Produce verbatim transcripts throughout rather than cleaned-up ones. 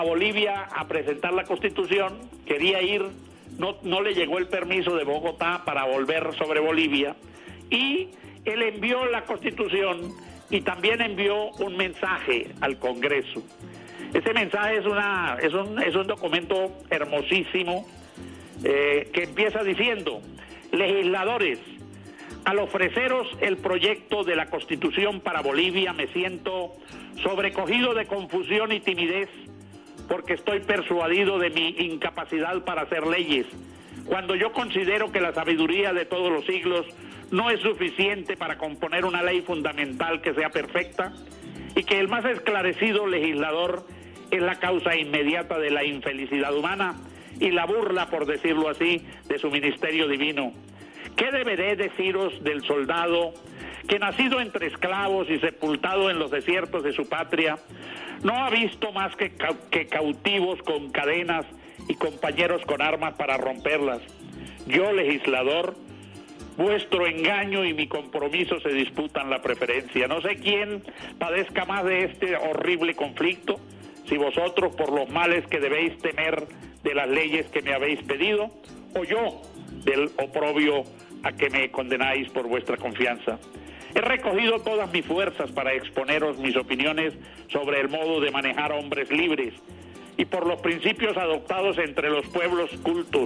a Bolivia a presentar la Constitución, quería ir, no, no le llegó el permiso de Bogotá para volver sobre Bolivia, y él envió la Constitución y también envió un mensaje al Congreso. Ese mensaje es, una, es, un, es un documento hermosísimo eh, que empieza diciendo: legisladores, al ofreceros el proyecto de la Constitución para Bolivia, me siento sobrecogido de confusión y timidez, porque estoy persuadido de mi incapacidad para hacer leyes, cuando yo considero que la sabiduría de todos los siglos no es suficiente para componer una ley fundamental que sea perfecta, y que el más esclarecido legislador es la causa inmediata de la infelicidad humana y la burla, por decirlo así, de su ministerio divino. ¿Qué deberé deciros del soldado que, nacido entre esclavos y sepultado en los desiertos de su patria, no ha visto más que, ca que cautivos con cadenas y compañeros con armas para romperlas? Yo, legislador, vuestro engaño y mi compromiso se disputan la preferencia. No sé quién padezca más de este horrible conflicto, si vosotros por los males que debéis temer de las leyes que me habéis pedido, o yo del oprobio a que me condenáis por vuestra confianza. He recogido todas mis fuerzas para exponeros mis opiniones sobre el modo de manejar hombres libres y por los principios adoptados entre los pueblos cultos,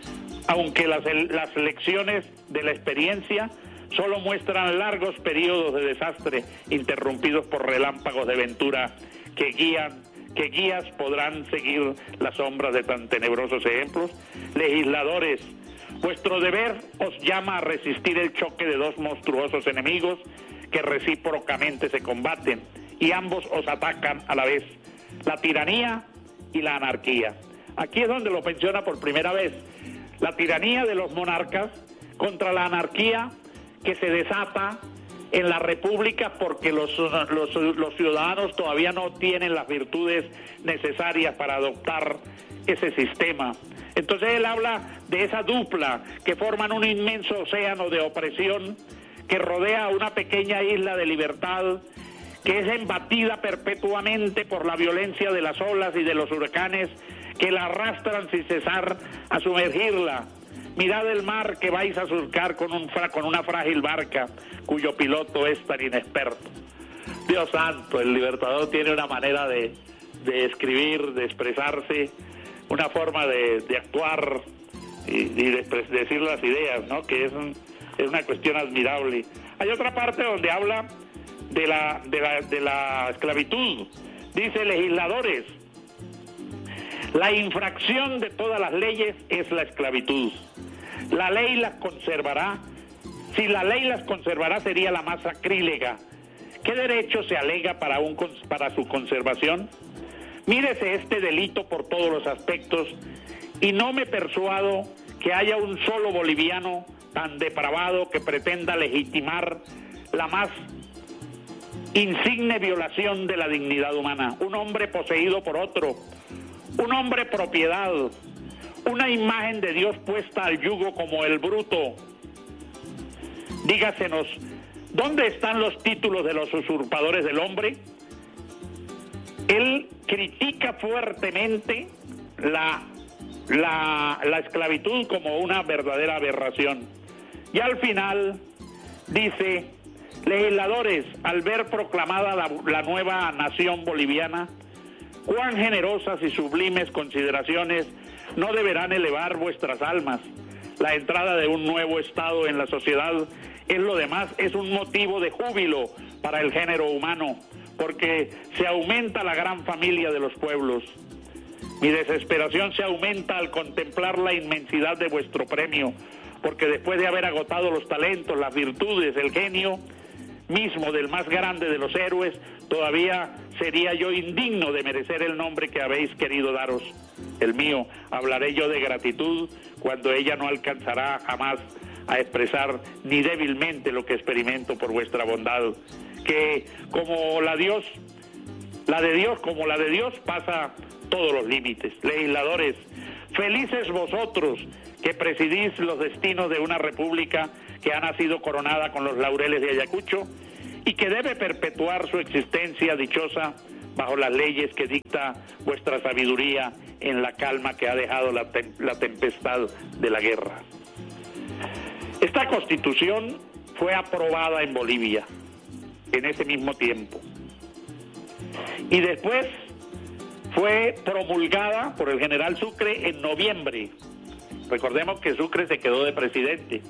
aunque las, las lecciones de la experiencia solo muestran largos periodos de desastre interrumpidos por relámpagos de ventura que guían, que guías podrán seguir las sombras de tan tenebrosos ejemplos. Legisladores, vuestro deber os llama a resistir el choque de dos monstruosos enemigos que recíprocamente se combaten y ambos os atacan a la vez: la tiranía y la anarquía. Aquí es donde lo menciona por primera vez: la tiranía de los monarcas contra la anarquía que se desata en la república porque los, los, los ciudadanos todavía no tienen las virtudes necesarias para adoptar ese sistema. Entonces él habla de esa dupla que forman un inmenso océano de opresión que rodea una pequeña isla de libertad que es embatida perpetuamente por la violencia de las olas y de los huracanes que la arrastran sin cesar a sumergirla. Mirad el mar que vais a surcar con, un fra con una frágil barca cuyo piloto es tan inexperto. Dios santo, el Libertador tiene una manera de, de escribir, de expresarse, una forma de, de actuar y, y de, de decir las ideas, ¿no? Que es, un, es una cuestión admirable. Hay otra parte donde habla de la, de la, de la esclavitud. Dice: legisladores, la infracción de todas las leyes es la esclavitud. La ley las conservará. Si la ley las conservará, sería la más sacrílega. ¿Qué derecho se alega para, un, para su conservación? Mírese este delito por todos los aspectos y no me persuado que haya un solo boliviano tan depravado que pretenda legitimar la más insigne violación de la dignidad humana. Un hombre poseído por otro, un hombre propiedad, una imagen de Dios puesta al yugo como el bruto. Dígasenos, ¿dónde están los títulos de los usurpadores del hombre? Él critica fuertemente la, la, la esclavitud como una verdadera aberración. Y al final dice: legisladores, al ver proclamada la, la nueva nación boliviana, cuán generosas y sublimes consideraciones no deberán elevar vuestras almas. La entrada de un nuevo estado en la sociedad es lo demás, es un motivo de júbilo para el género humano, porque se aumenta la gran familia de los pueblos. Mi desesperación se aumenta al contemplar la inmensidad de vuestro premio, porque después de haber agotado los talentos, las virtudes, el genio mismo del más grande de los héroes, todavía sería yo indigno de merecer el nombre que habéis querido daros, el mío. Hablaré yo de gratitud cuando ella no alcanzará jamás a expresar ni débilmente lo que experimento por vuestra bondad, que como la Dios, la de Dios, como la de Dios pasa todos los límites. Legisladores, felices vosotros que presidís los destinos de una república que ha nacido coronada con los laureles de Ayacucho y que debe perpetuar su existencia dichosa bajo las leyes que dicta vuestra sabiduría en la calma que ha dejado la, tem- la tempestad de la guerra. Esta Constitución fue aprobada en Bolivia en ese mismo tiempo y después fue promulgada por el general Sucre en noviembre. Recordemos que Sucre se quedó de presidente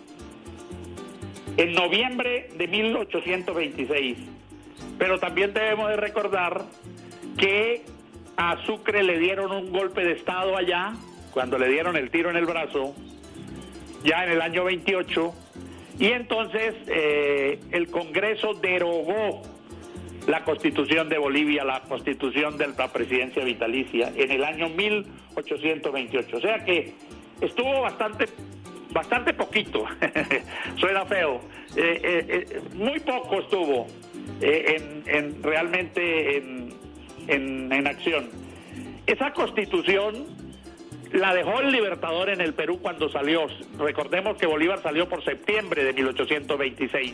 en noviembre de mil ochocientos veintiséis, pero también debemos de recordar que a Sucre le dieron un golpe de estado allá, cuando le dieron el tiro en el brazo, ya en el año veintiocho, y entonces eh, el Congreso derogó la Constitución de Bolivia, la Constitución de la presidencia vitalicia, en el año mil ochocientos veintiocho. O sea que estuvo bastante, bastante poquito, suena feo, eh, eh, eh, muy poco estuvo eh, en, en realmente en, en, en acción. Esa Constitución la dejó el Libertador en el Perú cuando salió. Recordemos que Bolívar salió por septiembre de mil ochocientos veintiséis.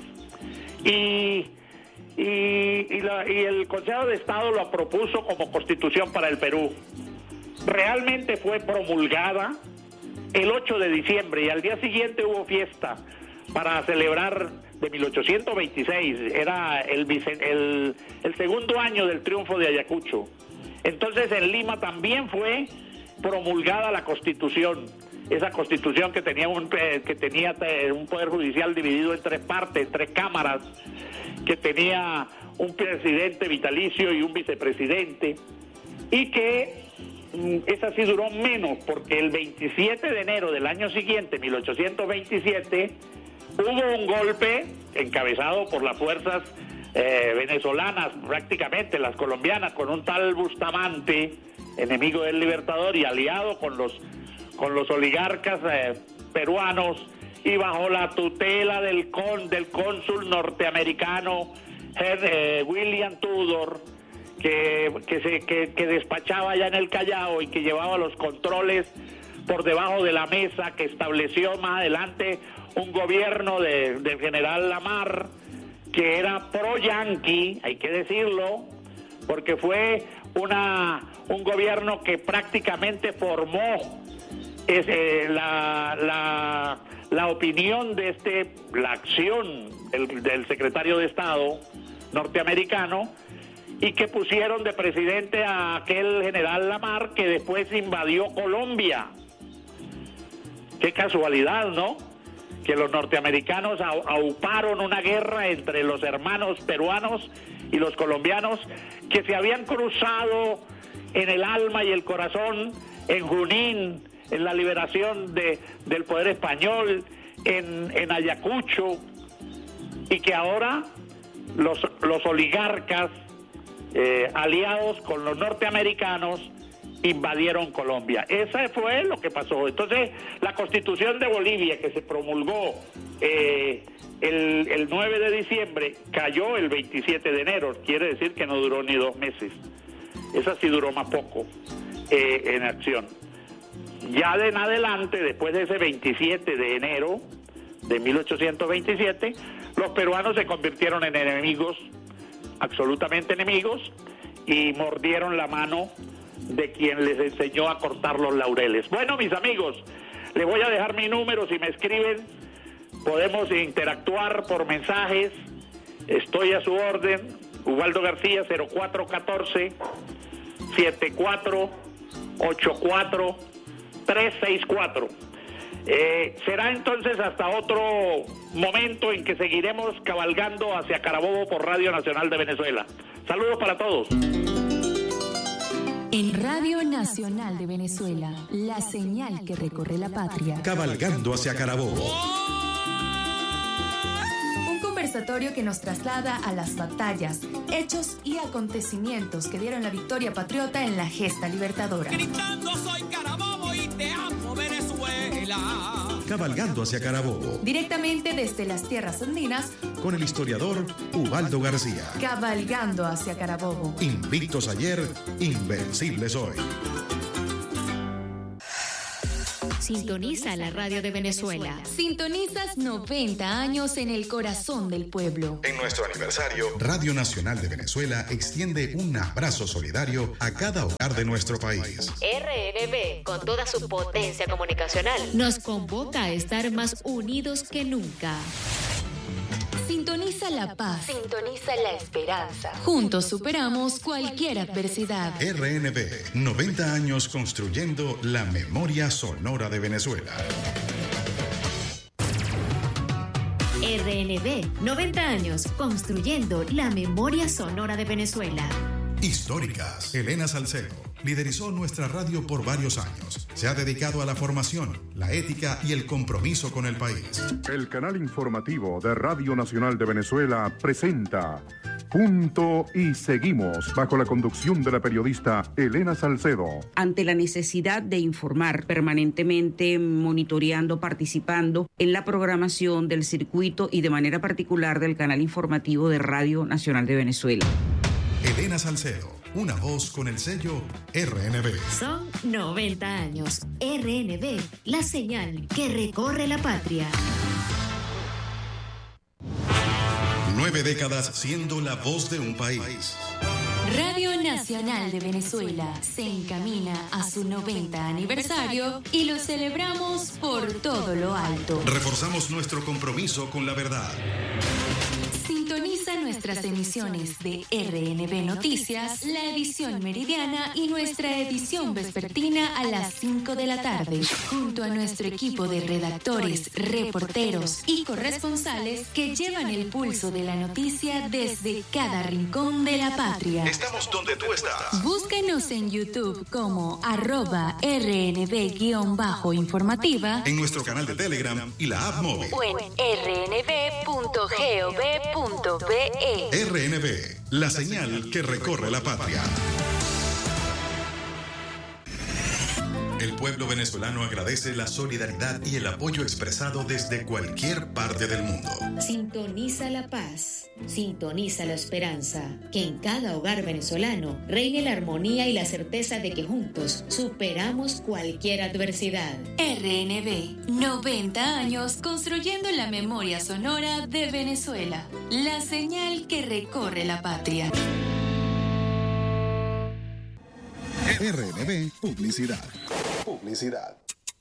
Y, y, y, la, y el Consejo de Estado lo propuso como Constitución para el Perú. Realmente fue promulgada el ocho de diciembre y al día siguiente hubo fiesta para celebrar de mil ochocientos veintiséis. Era el, el, el segundo año del triunfo de Ayacucho. Entonces en Lima también fue promulgada la Constitución, esa Constitución que tenía un que tenía un poder judicial dividido en tres partes, tres cámaras, que tenía un presidente vitalicio y un vicepresidente, y que esa sí duró menos, porque el veintisiete de enero del año siguiente, mil ochocientos veintisiete, hubo un golpe encabezado por las fuerzas eh, venezolanas, prácticamente las colombianas, con un tal Bustamante, enemigo del Libertador y aliado con los con los oligarcas eh, peruanos, y bajo la tutela del con del cónsul norteamericano eh, William Tudor, que que se que, que despachaba allá en el Callao y que llevaba los controles por debajo de la mesa, que estableció más adelante un gobierno de, del general Lamar, que era pro-yanqui, hay que decirlo, porque fue una un gobierno que prácticamente formó es, eh, la, la, la opinión de este, la acción del, del secretario de Estado norteamericano, y que pusieron de presidente a aquel general Lamar, que después invadió Colombia. Qué casualidad, ¿no? Que los norteamericanos auparon una guerra entre los hermanos peruanos y los colombianos, que se habían cruzado en el alma y el corazón en Junín, en la liberación de, del poder español, en, en Ayacucho, y que ahora los, los oligarcas eh, aliados con los norteamericanos invadieron Colombia. Eso fue lo que pasó. Entonces, la Constitución de Bolivia, que se promulgó eh, el, el nueve de diciembre, cayó el veintisiete de enero. Quiere decir que no duró ni dos meses. Esa sí duró más poco eh, en acción. Ya de en adelante, después de ese veintisiete de enero de mil ochocientos veintisiete, los peruanos se convirtieron en enemigos, absolutamente enemigos, y mordieron la mano de quien les enseñó a cortar los laureles. Bueno, mis amigos, les voy a dejar mi número. Si me escriben, podemos interactuar por mensajes. Estoy a su orden. Ubaldo García, cero cuatro uno cuatro, siete cuatro ocho cuatro, tres seis cuatro. Eh, será entonces hasta otro momento en que seguiremos cabalgando hacia Carabobo por Radio Nacional de Venezuela. Saludos para todos. En Radio Nacional de Venezuela, la señal que recorre la patria. Cabalgando hacia Carabobo. Un conversatorio que nos traslada a las batallas, hechos y acontecimientos que dieron la victoria patriota en la gesta libertadora. Gritando soy Carabobo y te amo Venezuela. Cabalgando hacia Carabobo. Directamente desde las tierras andinas, con el historiador Ubaldo García. Cabalgando hacia Carabobo. Invictos ayer, invencibles hoy. Sintoniza la radio de Venezuela. Sintonizas noventa años en el corazón del pueblo. En nuestro aniversario, Radio Nacional de Venezuela extiende un abrazo solidario a cada hogar de nuestro país. R N V, con toda su potencia comunicacional, nos convoca a estar más unidos que nunca. Sintoniza la paz. Sintoniza la esperanza. Juntos superamos cualquier adversidad. R N V, noventa años construyendo la memoria sonora de Venezuela. R N V, noventa años construyendo la memoria sonora de Venezuela. Históricas. Elena Salcedo liderizó nuestra radio por varios años. Se ha dedicado a la formación, la ética y el compromiso con el país. El canal informativo de Radio Nacional de Venezuela presenta Punto y Seguimos, bajo la conducción de la periodista Elena Salcedo. Ante la necesidad de informar permanentemente, monitoreando, participando en la programación del circuito y de manera particular del canal informativo de Radio Nacional de Venezuela. Elena Salcedo, una voz con el sello R N V. Son noventa años. R N V, la señal que recorre la patria. Nueve décadas siendo la voz de un país. Radio Nacional de Venezuela se encamina a su noventa aniversario y lo celebramos por todo lo alto. Reforzamos nuestro compromiso con la verdad. Sintoniza nuestras emisiones de R N V Noticias, la edición meridiana y nuestra edición vespertina a las cinco de la tarde, junto a nuestro equipo de redactores, reporteros y corresponsales que llevan el pulso de la noticia desde cada rincón de la patria. Estamos donde tú estás. Búsquenos en YouTube como arroba R N V-informativa, en nuestro canal de Telegram y la app móvil. o en r n v punto gov punto be. R N V, la señal que recorre la patria. El pueblo venezolano agradece la solidaridad y el apoyo expresado desde cualquier parte del mundo. Sintoniza la paz, sintoniza la esperanza, que en cada hogar venezolano reine la armonía y la certeza de que juntos superamos cualquier adversidad. R N V, noventa años construyendo la memoria sonora de Venezuela, la señal que recorre la patria. R N V Publicidad. Publicidad.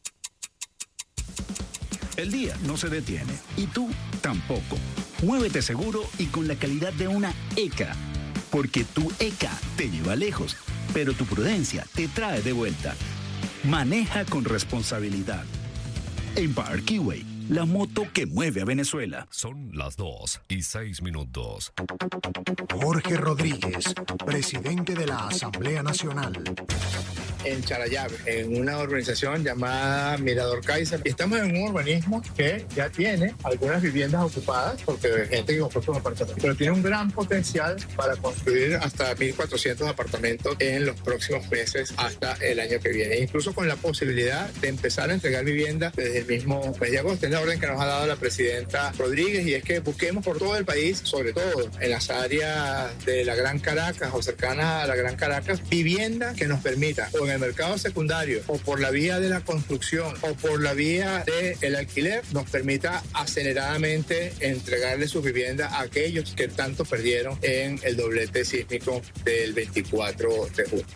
El día no se detiene y tú tampoco. Muévete seguro y con la calidad de una E C A, porque tu E C A te lleva lejos, pero tu prudencia te trae de vuelta. Maneja con responsabilidad. Empire Keyway, la moto que mueve a Venezuela. Son las dos y seis minutos. Jorge Rodríguez, presidente de la Asamblea Nacional. En Charallave, en una urbanización llamada Mirador Kaiser. Estamos en un urbanismo que ya tiene algunas viviendas ocupadas, porque hay gente que compró sus apartamentos, pero tiene un gran potencial para construir hasta mil cuatrocientos apartamentos en los próximos meses hasta el año que viene. Incluso con la posibilidad de empezar a entregar viviendas desde el mismo mes de agosto. Es la orden que nos ha dado la presidenta Rodríguez, y es que busquemos por todo el país, sobre todo en las áreas de la Gran Caracas o cercanas a la Gran Caracas, viviendas que nos permitan, o en el mercado secundario, o por la vía de la construcción, o por la vía del alquiler, nos permita aceleradamente entregarle sus viviendas a aquellos que tanto perdieron en el doblete sísmico del veinticuatro de junio.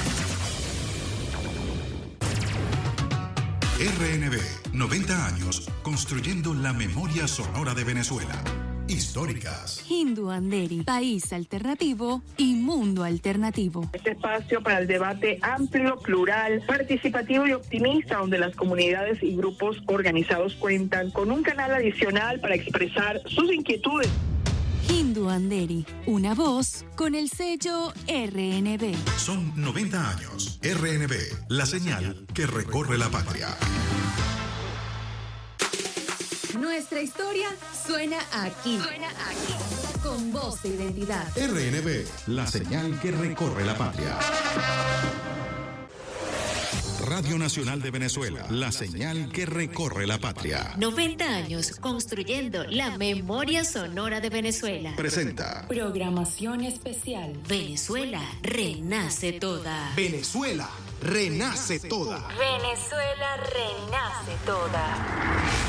R N V, noventa años construyendo la memoria sonora de Venezuela. Históricas. Hindu Anderi, país alternativo y mundo alternativo. Este espacio para el debate amplio, plural, participativo y optimista, donde las comunidades y grupos organizados cuentan con un canal adicional para expresar sus inquietudes. Hindu Anderi, una voz con el sello R N V. Son noventa años. R N V, la señal que recorre la patria. Nuestra historia suena aquí. Suena aquí. Con voz e identidad. R N V, la señal que recorre la patria. Radio Nacional de Venezuela, la señal que recorre la patria. noventa años construyendo la memoria sonora de Venezuela. Presenta programación especial. Venezuela renace toda. Venezuela renace toda. Venezuela renace toda.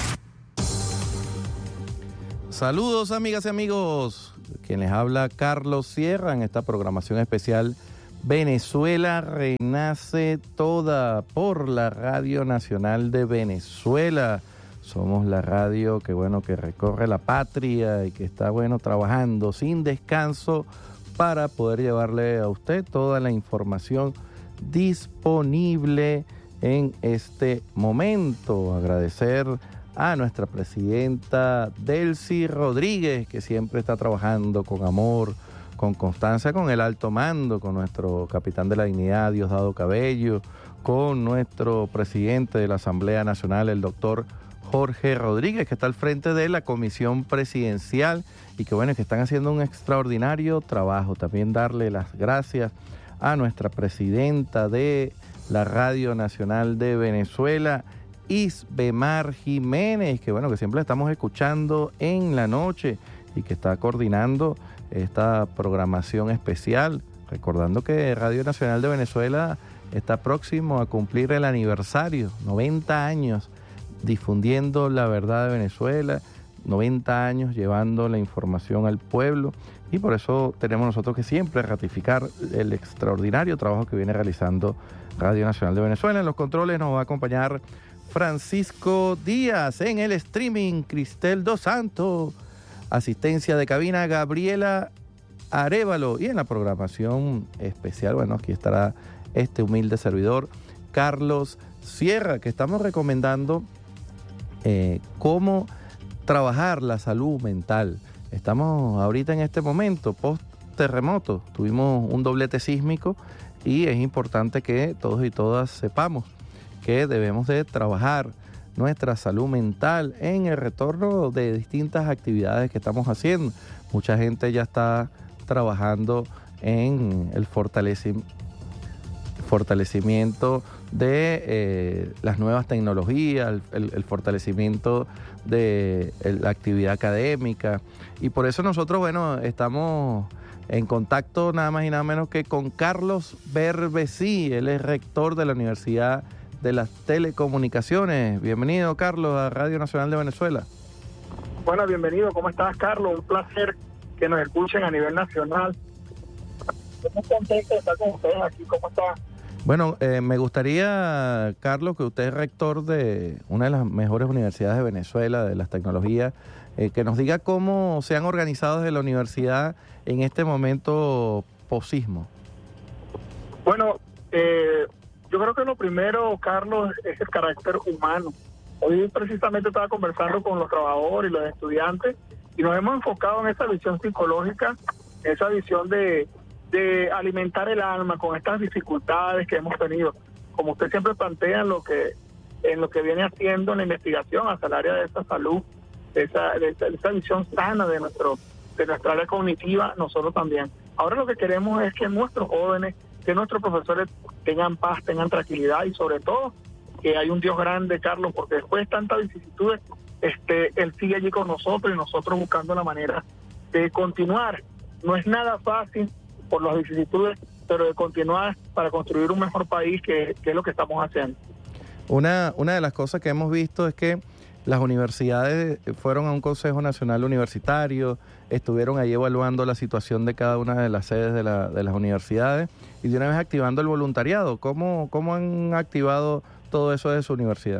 Saludos amigas y amigos, quien les habla Carlos Sierra en esta programación especial Venezuela renace toda por la Radio Nacional de Venezuela. Somos la radio que bueno que recorre la patria y que está bueno trabajando sin descanso para poder llevarle a usted toda la información disponible en este momento. Agradecer a nuestra presidenta Delcy Rodríguez, que siempre está trabajando con amor, con constancia, con el alto mando, con nuestro capitán de la dignidad, Diosdado Cabello, con nuestro presidente de la Asamblea Nacional, el doctor Jorge Rodríguez, que está al frente de la comisión presidencial y que bueno, que están haciendo un extraordinario trabajo. También darle las gracias a nuestra presidenta de la Radio Nacional de Venezuela, Isbemar Jiménez, que bueno, que siempre estamos escuchando en la noche y que está coordinando esta programación especial, recordando que Radio Nacional de Venezuela está próximo a cumplir el aniversario, noventa años difundiendo la verdad de Venezuela, noventa años llevando la información al pueblo, y por eso tenemos nosotros que siempre ratificar el extraordinario trabajo que viene realizando Radio Nacional de Venezuela. En los controles nos va a acompañar Francisco Díaz, en el streaming Cristel Dos Santos, asistencia de cabina Gabriela Arévalo, y en la programación especial, bueno, aquí estará este humilde servidor Carlos Sierra, que estamos recomendando eh, cómo trabajar la salud mental. Estamos ahorita en este momento post terremoto, tuvimos un doblete sísmico y es importante que todos y todas sepamos que debemos de trabajar nuestra salud mental en el retorno de distintas actividades que estamos haciendo. Mucha gente ya está trabajando en el fortalecimiento fortalecimiento de eh, las nuevas tecnologías, el, el fortalecimiento de el, la actividad académica, y por eso nosotros, bueno, estamos en contacto nada más y nada menos que con Carlos Berbesí. Él es rector de la Universidad de las Telecomunicaciones. Bienvenido, Carlos, a Radio Nacional de Venezuela. Bueno, bienvenido. ¿Cómo estás, Carlos? Un placer que nos escuchen a nivel nacional. Estoy contento de estar con ustedes aquí. ¿Cómo está? Bueno, eh, me gustaría, Carlos, que usted es rector de una de las mejores universidades de Venezuela, de las tecnologías, eh, que nos diga cómo se han organizado desde la universidad en este momento posismo. Bueno, eh, yo creo que lo primero, Carlos, es el carácter humano. Hoy precisamente estaba conversando con los trabajadores y los estudiantes y nos hemos enfocado en esa visión psicológica, esa visión de, de alimentar el alma con estas dificultades que hemos tenido. Como usted siempre plantea en lo que en lo que viene haciendo en la investigación hacia el área de esa salud, de esa, de esa, de esa visión sana de nuestro de nuestra área cognitiva, nosotros también. Ahora lo que queremos es que nuestros jóvenes, que nuestros profesores tengan paz, tengan tranquilidad y sobre todo que hay un Dios grande, Carlos, porque después de tantas vicisitudes, este, Él sigue allí con nosotros y nosotros buscando la manera de continuar. No es nada fácil por las vicisitudes, pero de continuar para construir un mejor país, que, que es lo que estamos haciendo. Una, una de las cosas que hemos visto es que las universidades fueron a un Consejo Nacional Universitario, estuvieron ahí evaluando la situación de cada una de las sedes de, la, de las universidades y de una vez activando el voluntariado. ¿Cómo, cómo han activado todo eso de su universidad?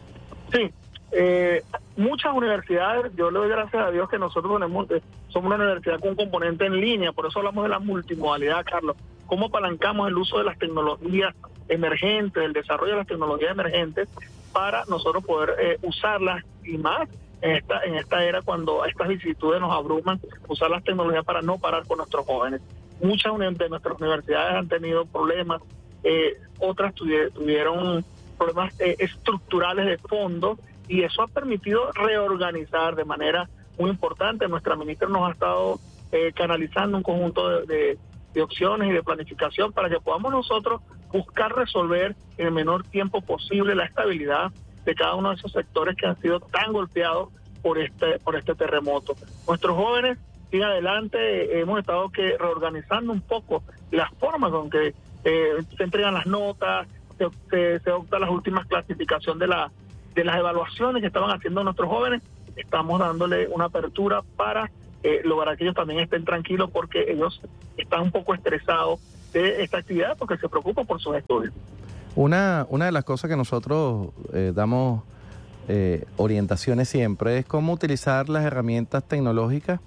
Sí, eh, muchas universidades, yo le doy gracias a Dios que nosotros tenemos, eh, somos una universidad con un componente en línea, por eso hablamos de la multimodalidad, Carlos. ¿Cómo apalancamos el uso de las tecnologías emergentes, el desarrollo de las tecnologías emergentes para nosotros poder eh, usarlas y más en esta en esta era cuando estas vicisitudes nos abruman, usar las tecnologías para no parar con nuestros jóvenes? Muchas de nuestras universidades han tenido problemas, eh, otras tuvi- tuvieron problemas eh, estructurales de fondo y eso ha permitido reorganizar de manera muy importante. Nuestra ministra nos ha estado eh, canalizando un conjunto de, de, de opciones y de planificación para que podamos nosotros buscar resolver en el menor tiempo posible la estabilidad de cada uno de esos sectores que han sido tan golpeados por este por este terremoto. Nuestros jóvenes siguen adelante, hemos estado que reorganizando un poco la forma con que eh, se entregan las notas, se, se, se opta las últimas clasificación de, la, de las evaluaciones que estaban haciendo nuestros jóvenes. Estamos dándole una apertura para eh, lograr que ellos también estén tranquilos, porque ellos están un poco estresados de esta actividad porque se preocupan por sus estudios. Una, una de las cosas que nosotros eh, damos eh, orientaciones siempre es cómo utilizar las herramientas tecnológicas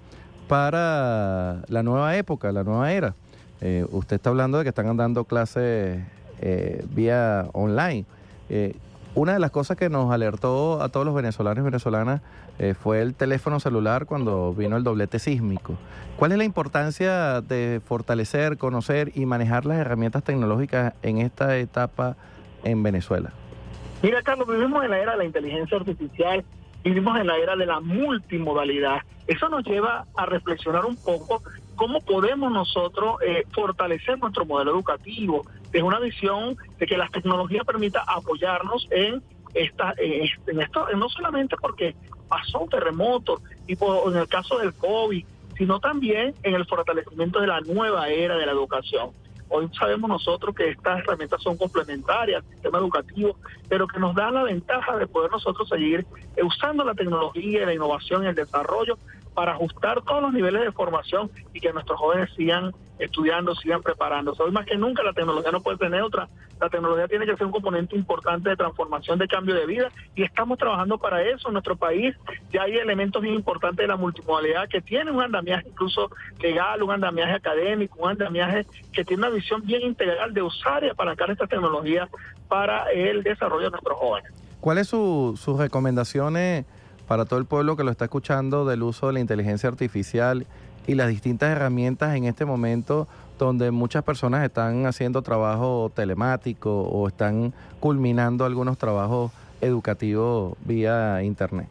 para la nueva época, la nueva era. Eh, usted está hablando de que están dando clases eh, vía online. Eh, una de las cosas que nos alertó a todos los venezolanos y venezolanas eh, fue el teléfono celular cuando vino el doblete sísmico. ¿Cuál es la importancia de fortalecer, conocer y manejar las herramientas tecnológicas en esta etapa en Venezuela? Mira, Carlos, vivimos en la era de la inteligencia artificial, vivimos en la era de la multimodalidad. Eso nos lleva a reflexionar un poco cómo podemos nosotros eh, fortalecer nuestro modelo educativo. Es una visión de que la tecnología permita apoyarnos en esta, eh, en esto, no solamente porque pasó un terremoto y por, en el caso del COVID, sino también en el fortalecimiento de la nueva era de la educación. Hoy sabemos nosotros que estas herramientas son complementarias al sistema educativo, pero que nos dan la ventaja de poder nosotros seguir usando la tecnología, la innovación y el desarrollo para ajustar todos los niveles de formación y que nuestros jóvenes sigan estudiando, sigan preparándose. Hoy más que nunca la tecnología no puede ser neutra. La tecnología tiene que ser un componente importante de transformación, de cambio de vida, y estamos trabajando para eso. En nuestro país ya hay elementos bien importantes de la multimodalidad que tienen un andamiaje incluso legal, un andamiaje académico, un andamiaje que tiene una visión bien integral de usar y apalancar esta tecnología para el desarrollo de nuestros jóvenes. ¿Cuáles son su, sus recomendaciones para todo el pueblo que lo está escuchando del uso de la inteligencia artificial y las distintas herramientas en este momento donde muchas personas están haciendo trabajo telemático o están culminando algunos trabajos educativos vía internet?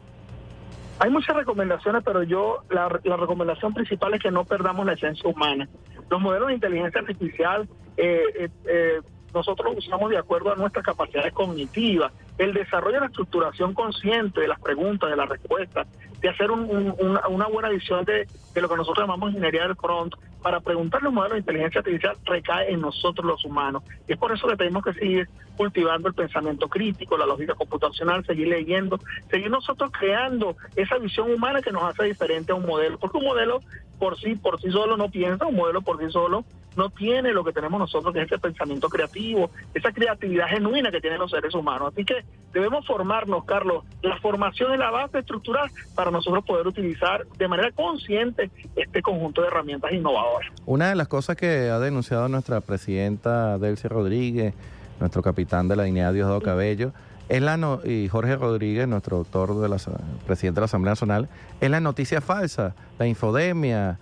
Hay muchas recomendaciones, pero yo la, la recomendación principal es que no perdamos la esencia humana. Los modelos de inteligencia artificial eh, eh, eh, nosotros los usamos de acuerdo a nuestras capacidades cognitivas, el desarrollo de la estructuración consciente de las preguntas, de las respuestas, de hacer un, un, una, una buena visión de, de lo que nosotros llamamos ingeniería del prompt. Para preguntarle a un modelo de inteligencia artificial recae en nosotros los humanos. Y es por eso que tenemos que seguir cultivando el pensamiento crítico, la lógica computacional, seguir leyendo, seguir nosotros creando esa visión humana que nos hace diferente a un modelo. Porque un modelo por sí, por sí solo no piensa, un modelo por sí solo no tiene lo que tenemos nosotros, que es ese pensamiento creativo, esa creatividad genuina que tienen los seres humanos. Así que debemos formarnos, Carlos. La formación es la base estructural para nosotros poder utilizar de manera consciente este conjunto de herramientas innovadoras. Una de las cosas que ha denunciado nuestra presidenta Delcy Rodríguez, nuestro capitán de la dignidad Diosdado Cabello, es la no, y Jorge Rodríguez, nuestro doctor de la presidente de la Asamblea Nacional, es la noticia falsa, la infodemia,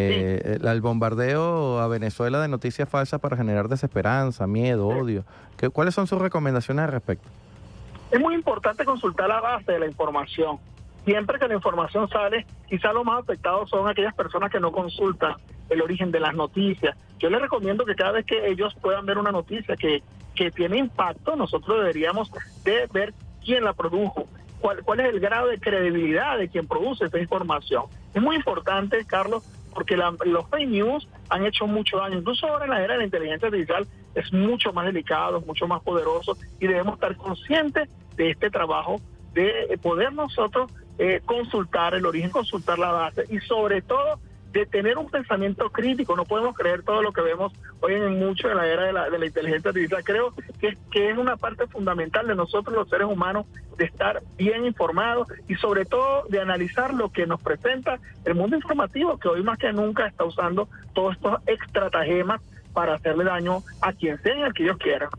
eh, sí. el bombardeo a Venezuela de noticias falsas para generar desesperanza, miedo, sí. odio. ¿Qué, ¿Cuáles son sus recomendaciones al respecto? Es muy importante consultar la base de la información. Siempre que la información sale, quizás los más afectados son aquellas personas que no consultan el origen de las noticias. Yo les recomiendo que cada vez que ellos puedan ver una noticia que, que tiene impacto, nosotros deberíamos de ver quién la produjo, cuál, cuál es el grado de credibilidad de quien produce esa información. Es muy importante, Carlos, porque la, los fake news han hecho mucho daño. Incluso ahora en la era de la inteligencia artificial es mucho más delicado, mucho más poderoso, y debemos estar conscientes de este trabajo de poder nosotros eh, consultar el origen, consultar la base y sobre todo de tener un pensamiento crítico. No podemos creer todo lo que vemos hoy en mucho en la era de la, de la inteligencia artificial. Creo que, que es una parte fundamental de nosotros los seres humanos de estar bien informados y sobre todo de analizar lo que nos presenta el mundo informativo, que hoy más que nunca está usando todos estos estratagemas para hacerle daño a quien sea y al que ellos quieran.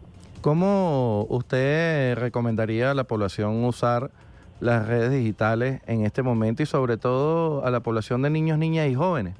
¿Cómo usted recomendaría a la población usar las redes digitales en este momento y sobre todo a la población de niños, niñas y jóvenes?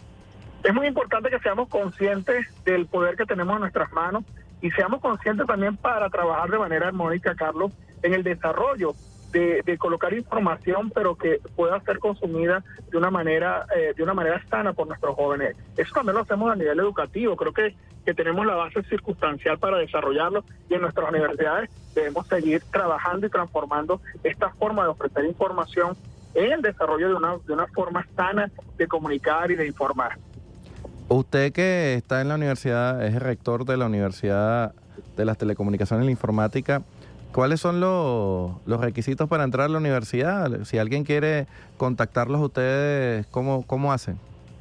Es muy importante que seamos conscientes del poder que tenemos en nuestras manos y seamos conscientes también para trabajar de manera armónica, Carlos, en el desarrollo de, de colocar información, pero que pueda ser consumida de una manera eh, de una manera sana por nuestros jóvenes. Eso también lo hacemos a nivel educativo. Creo que, que tenemos la base circunstancial para desarrollarlo y en nuestras universidades debemos seguir trabajando y transformando esta forma de ofrecer información en el desarrollo de una, de una forma sana de comunicar y de informar. Usted que está en la universidad, es el rector de la Universidad de las telecomunicaciones y la informática, ¿cuáles son los, los requisitos para entrar a la universidad? Si alguien quiere contactarlos a ustedes, ¿cómo, cómo hacen?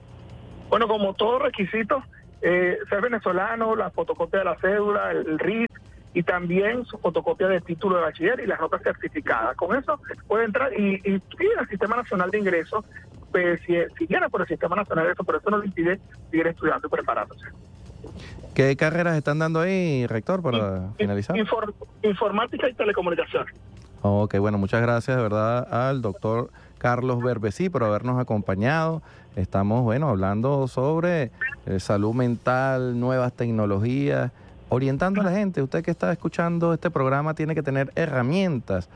Bueno, como todos requisitos, eh, ser venezolano, la fotocopia de la cédula, el, el R I T, y también su fotocopia de título de bachiller y las notas certificadas. Con eso puede entrar y, y, y el Sistema Nacional de Ingresos, pues, si, si viene por el Sistema Nacional de Ingresos, pero eso no le impide seguir estudiando y preparándose. ¿Qué carreras están dando ahí, rector, para In, finalizar? Infor, informática y telecomunicaciones. Ok, bueno, muchas gracias de verdad al doctor Carlos Berbesí por habernos acompañado. Estamos, bueno, hablando sobre eh, salud mental, nuevas tecnologías, orientando a la gente. Usted que está escuchando este programa tiene que tener herramientas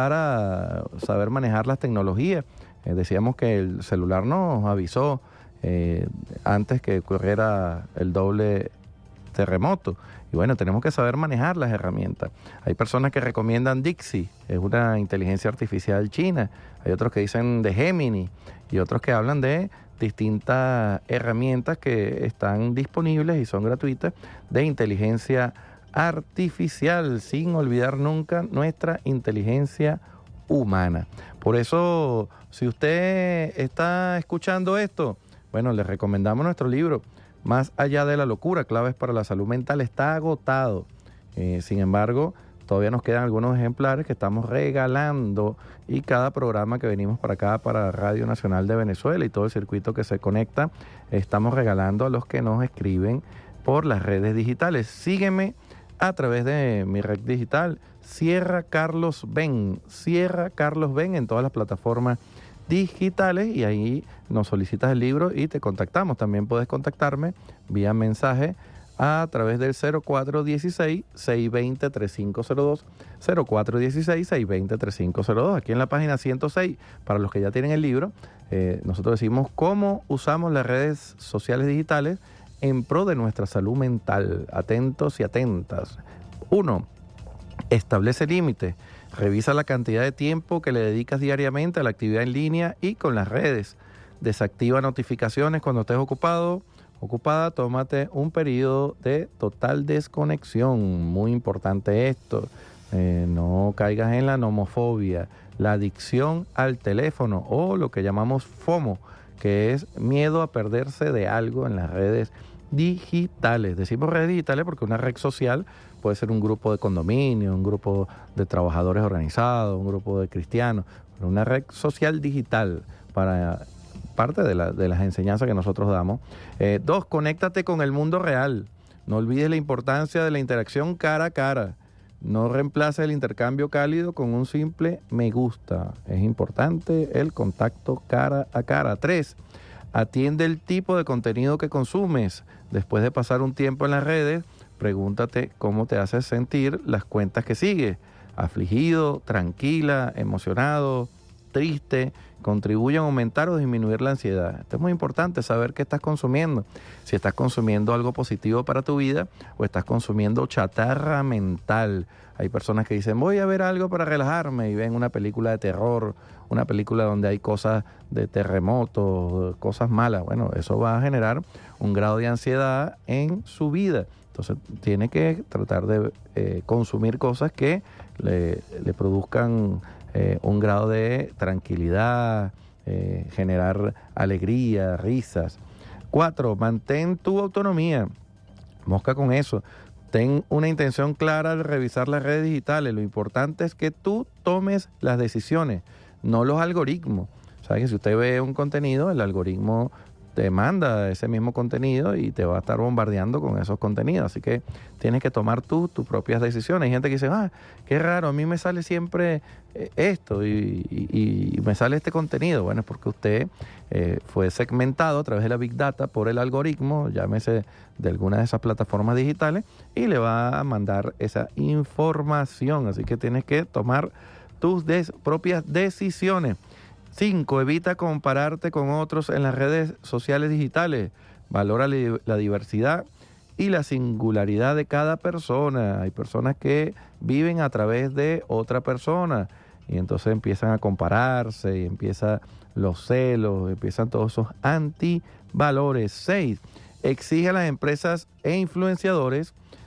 para saber manejar las tecnologías. Eh, decíamos que el celular nos avisó eh, antes que ocurriera el doble terremoto. Y bueno, tenemos que saber manejar las herramientas. Hay personas que recomiendan Dixie, es una inteligencia artificial china. Hay otros que dicen de Gemini y otros que hablan de distintas herramientas que están disponibles y son gratuitas de inteligencia artificial, sin olvidar nunca nuestra inteligencia humana. Por eso, si usted está escuchando esto, bueno, le recomendamos nuestro libro, Más allá de la locura, claves para la salud mental. Está agotado. Eh, sin embargo, todavía nos quedan algunos ejemplares que estamos regalando y cada programa que venimos para acá, para Radio Nacional de Venezuela y todo el circuito que se conecta, estamos regalando a los que nos escriben por las redes digitales. Sígueme a través de mi red digital, Sierra Carlos Ben, Sierra Carlos Ben en todas las plataformas digitales, y ahí nos solicitas el libro y te contactamos. También puedes contactarme vía mensaje a través del cero cuatro uno seis, seis dos cero, tres cinco cero dos, cero cuatro uno seis, seis dos cero, tres cinco cero dos. Aquí en la página ciento seis, para los que ya tienen el libro, eh, nosotros decimos cómo usamos las redes sociales digitales en pro de nuestra salud mental. Atentos y atentas. Uno, establece límites. Revisa la cantidad de tiempo que le dedicas diariamente a la actividad en línea y con las redes. Desactiva notificaciones cuando estés ocupado. Ocupada, tómate un periodo de total desconexión. Muy importante esto. Eh, no caigas en la nomofobia, la adicción al teléfono o lo que llamamos FOMO, que es miedo a perderse de algo en las redes digitales. Decimos redes digitales porque una red social puede ser un grupo de condominio, un grupo de trabajadores organizados, un grupo de cristianos, pero una red social digital para parte de, la, de las enseñanzas que nosotros damos. Eh, dos, conéctate con el mundo real. No olvides la importancia de la interacción cara a cara. No reemplaces el intercambio cálido con un simple me gusta. Es importante el contacto cara a cara. Tres, atiende el tipo de contenido que consumes. Después de pasar un tiempo en las redes, pregúntate cómo te hace sentir las cuentas que sigues. Afligido, tranquila, emocionado, triste. Contribuyen a aumentar o disminuir la ansiedad. Esto es muy importante, saber qué estás consumiendo. Si estás consumiendo algo positivo para tu vida o estás consumiendo chatarra mental. Hay personas que dicen, voy a ver algo para relajarme, y ven una película de terror, una película donde hay cosas de terremotos, cosas malas. Bueno, eso va a generar un grado de ansiedad en su vida. Entonces tiene que tratar de eh, consumir cosas que le, le produzcan Eh, un grado de tranquilidad, eh, generar alegría, risas. Cuatro, mantén tu autonomía. Mosca con eso. Ten una intención clara al revisar las redes digitales. Lo importante es que tú tomes las decisiones, no los algoritmos. O sea, que si usted ve un contenido, el algoritmo te manda ese mismo contenido y te va a estar bombardeando con esos contenidos. Así que tienes que tomar tú tus propias decisiones. Hay gente que dice, ah, qué raro, a mí me sale siempre esto y, y, y me sale este contenido. Bueno, es porque usted eh, fue segmentado a través de la Big Data por el algoritmo, llámese de alguna de esas plataformas digitales, y le va a mandar esa información. Así que tienes que tomar tus des- propias decisiones. Cinco, evita compararte con otros en las redes sociales digitales. Valora li- la diversidad y la singularidad de cada persona. Hay personas que viven a través de otra persona y entonces empiezan a compararse y empiezan los celos, empiezan todos esos antivalores. Seis, exige a las empresas e influenciadores